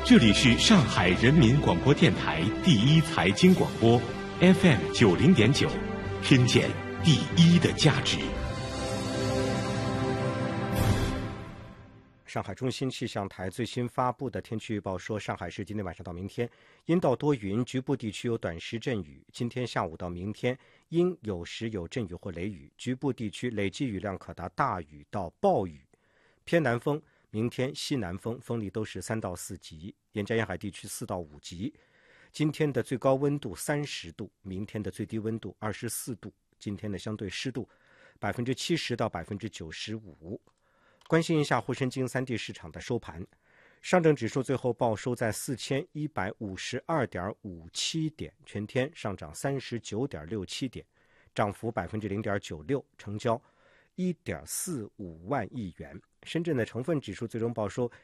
这里是上海人民广播电台第一财经广播 FM90.9，听见第一的价值。 上海中心气象台最新发布的天气预报说，上海市今天晚上到明天阴到多云，局部地区有短时阵雨。今天下午到明天阴有时有阵雨或雷雨，局部地区累计雨量可达大雨到暴雨。偏南风，明天西南风，风力都是3到4级，沿江沿海地区4到5级。今天的最高温度30度，明天的最低温度24度。今天的相对湿度70%到95%。关心一下沪深金3地市场的收盘，上证指数最后报收在4152.57点，全天上涨39.67点，涨幅0.96%，成交1.45万亿元。深圳的成分指数最终报收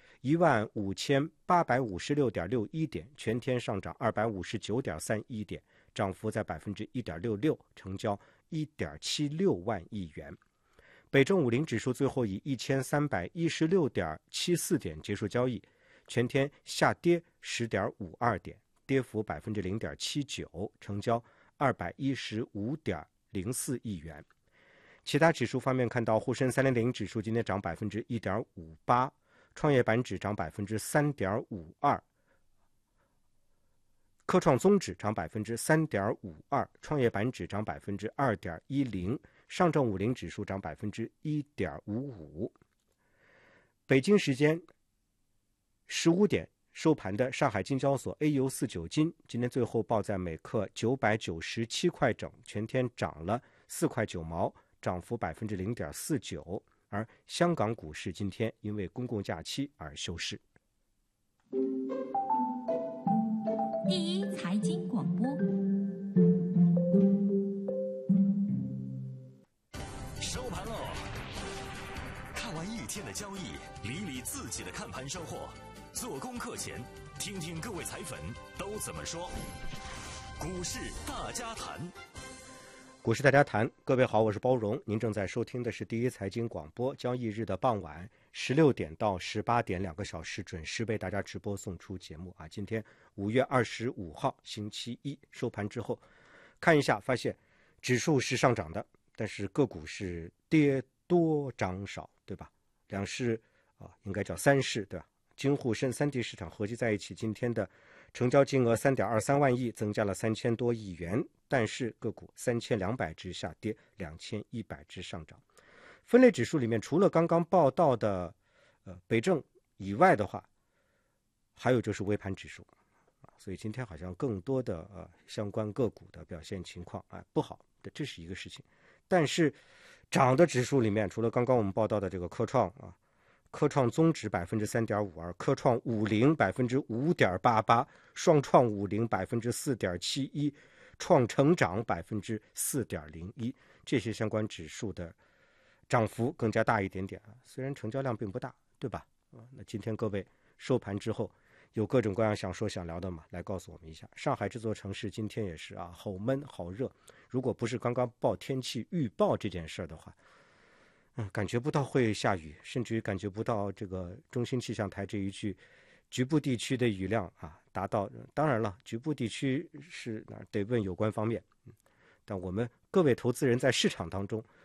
15856.61点，全天上涨259.31点，涨幅在1.66%，成交1.76万亿元。北证50指数最后以1316.74点结束交易，全天下跌10.52点，跌幅0.79%，成交215.04亿元。其他指数方面看到，沪深300指数今天涨1.58%，创业板指涨3.52%，科创综指涨3.52%，创业板指涨2.10%，上证50指数涨1.55%。北京时间15点收盘的上海金交所 AU49 金今天最后报在每克997块整，全天涨了4块9毛，涨幅0.49%。而香港股市今天因为公共假期而休市。 第一财经广播， 收盘喽！看完一天的交易，理自己的看盘收获。做功课前，听听各位财粉都怎么说。股市大家谈。 股市大家谈，各位好，我是包荣，您正在收听的是第一财经广播，交易日的傍晚16点到18点2个小时准时为大家直播送出节目啊。今天5月25号星期一收盘之后，看一下发现指数是上涨的，但是个股是跌多涨少，对吧？两市应该叫三市，对吧？京沪深3地市场合计在一起，今天的成交金额3.23万亿，增加了3000多亿元，但是个股3200只下跌，2100只上涨。分类指数里面，除了刚刚报道的北证以外的话，还有就是微盘指数所以今天好像更多的相关个股的表现情况不好的，这是一个事情。但是涨的指数里面，除了刚刚我们报道的这个科创科创综指3.52%，科创505.88%，双创504.71%，创成长4.01%，这些相关指数的涨幅更加大一点点虽然成交量并不大，对吧？那今天各位收盘之后有各种各样想说想聊的嘛，来告诉我们一下。上海这座城市今天也是好闷好热，如果不是刚刚报天气预报这件事的话，感觉不到会下雨，甚至于感觉不到这个中心气象台这一句局部地区的雨量达到。当然了，局部地区是得问有关方面，但我们各位投资人在市场当中